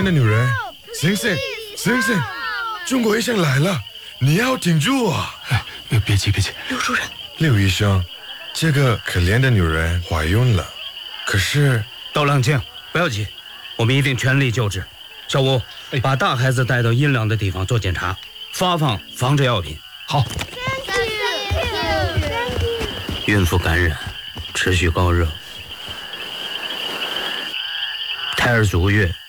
的女人，醒醒，醒醒！中国医生来了，你要挺住啊！ 别急， 刘主任， 刘医生，这个可怜的女人怀孕了，可是都冷静，不要急，我们一定全力救治。小吴，把大孩子带到阴凉的地方做检查，发放防治药品。 好。 孕妇感染，持续高热，胎儿足月。